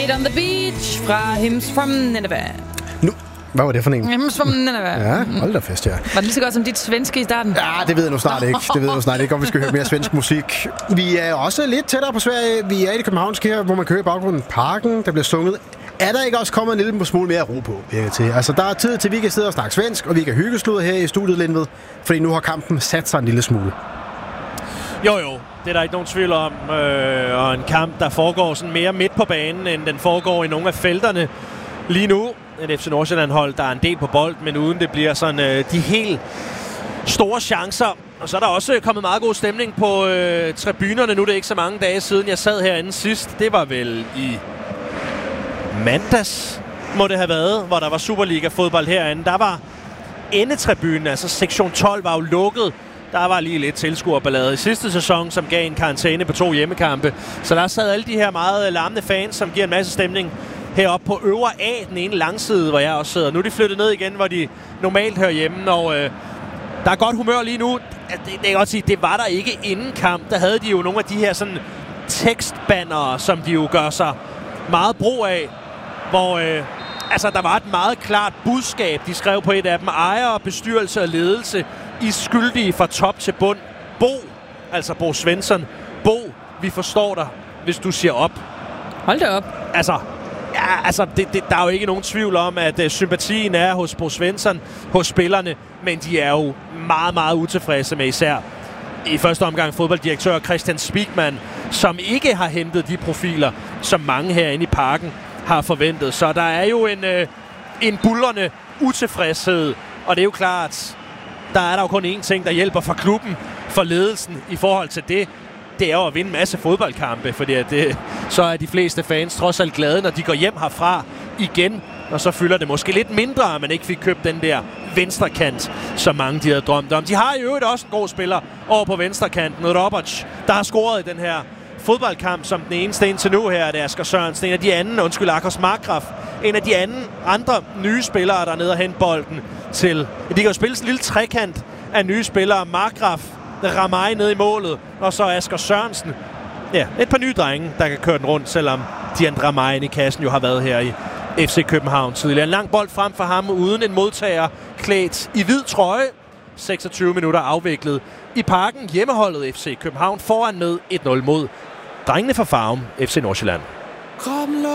On the Beach fra Hymns from Nineveh. Nu, hvad var det for en? Hymns from Nineveh. Ja, hold da fest, ja. Var det lige så godt som dit svenske i starten? Ja, det ved jeg nu snart ikke. Om vi skal høre mere svensk musik. Vi er også lidt tættere på Sverige. Vi er i det københavnske her, hvor man kører i baggrunden Parken, der bliver sunget. Er der ikke også kommet en lille smule mere ro på? Altså, der er tid til, at vi kan sidde og snakke svensk, og vi kan hyggeslude her i studiet, Lindved, fordi nu har kampen sat sig en lille smule. Jo, det er der ikke nogen tvivl om. Og en kamp, der foregår sådan mere midt på banen, end den foregår i nogle af felterne lige nu. Et FC Nordsjælland-hold, der er en del på bold, men uden det bliver sådan de helt store chancer. Og så er der også kommet meget god stemning på tribunerne. Nu er det ikke så mange dage siden, jeg sad herinde sidst. Det var vel i mandags, må det have været, hvor der var Superliga-fodbold herinde. Der var endetribunen, altså sektion 12, var jo lukket. Der var lige lidt tilskuerballade i sidste sæson, som gav en karantæne på 2 hjemmekampe. Så der sad alle de her meget larmende fans, som giver en masse stemning heroppe på øvre A, den ene langside, hvor jeg også sidder. Nu er de flyttet ned igen, hvor de normalt hører hjemme, og der er godt humør lige nu. Det kan godt sige, det var der ikke inden kamp. Der havde de jo nogle af de her sådan tekstbannere, som de jo gør sig meget brug af, hvor der var et meget klart budskab. De skrev på et af dem: ejere, bestyrelse og ledelse, I er skyldige fra top til bund. Bo, altså Bo Svensson, Bo, vi forstår dig, hvis du siger op. Hold da op. Der er jo ikke nogen tvivl om, at sympatien er hos Bo Svensson, hos spillerne, men de er jo meget, meget utilfredse med især i første omgang fodbolddirektør Christian Spigman, som ikke har hentet de profiler, som mange herinde i Parken har forventet. Så der er jo en buldrende utilfredshed, og det er jo klart, der er jo kun én ting, der hjælper for klubben, for ledelsen i forhold til det. Det er jo at vinde en masse fodboldkampe, fordi så er de fleste fans trods alt glade, når de går hjem herfra igen, og så fylder det måske lidt mindre, at man ikke fik købt den der venstrekant, som mange de havde drømt om. De har i øvrigt også en god spiller over på venstrekanten, Roberts, der har scoret i den her fodboldkamp som den eneste indtil nu her, det er Asger Sørensen, Akos Markgraf, en af de andre nye spillere, der er nede og hente bolden til. De kan jo spille sådan en lille trekant af nye spillere. Markgraf, Ramai nede i målet, og så Asger Sørensen. Ja, et par nye drenge, der kan køre den rundt, selvom Dian Ramai i kassen jo har været her i FC København tidligere. En lang bold frem for ham, uden en modtager, klædt i hvid trøje. 26 minutter afviklet i Parken. Hjemmeholdet FC København foran med 1-0 mod drengene fra Farum, FC Nordsjælland.